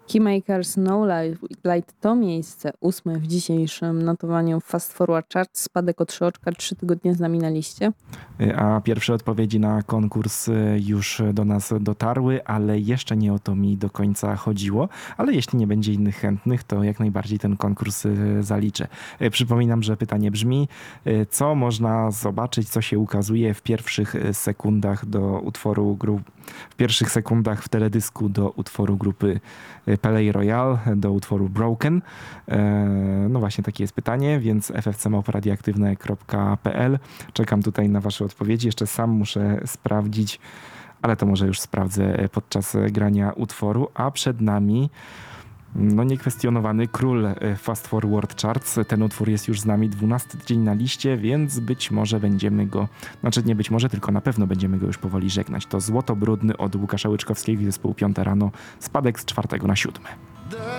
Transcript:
Keymakers No Light to miejsce 8 w dzisiejszym notowaniu Fast Forward Chart. Spadek o 3 oczka, 3 tygodnie z nami na liście. A pierwsze odpowiedzi na konkurs już do nas dotarły, ale jeszcze nie o to mi do końca chodziło. Ale jeśli nie będzie innych chętnych, to jak najbardziej ten konkurs zaliczę. Przypominam, że pytanie brzmi, co można zobaczyć, co się ukazuje w pierwszych sekundach w pierwszych sekundach w teledysku do utworu grupy Palais Royal, do utworu Broken. No właśnie takie jest pytanie, więc ffcmałp.radioaktywne.pl. Czekam tutaj na wasze odpowiedzi. Jeszcze sam muszę sprawdzić, ale to może już sprawdzę podczas grania utworu. A przed nami niekwestionowany król Fast Forward Charts. Ten utwór jest już z nami 12 tydzień na liście, więc być może będziemy go, nie być może, tylko na pewno będziemy go już powoli żegnać. To Złoto Brudny od Łukasza Łyczkowskiego i zespół Piąte Rano, spadek z 4 na 7.